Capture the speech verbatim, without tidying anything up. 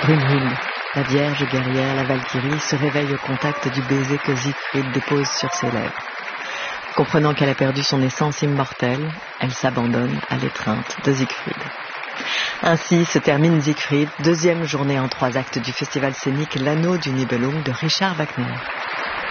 Brunhilde, la vierge guerrière, la Valkyrie, se réveille au contact du baiser que Siegfried dépose sur ses lèvres. Comprenant qu'elle a perdu son essence immortelle, elle s'abandonne à l'étreinte de Siegfried. Ainsi se termine Siegfried, deuxième journée en trois actes du festival scénique L'Anneau du Nibelung de Richard Wagner.